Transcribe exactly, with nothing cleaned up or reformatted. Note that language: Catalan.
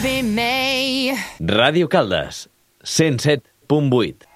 be me. Ràdio Caldes, cent set punt vuit.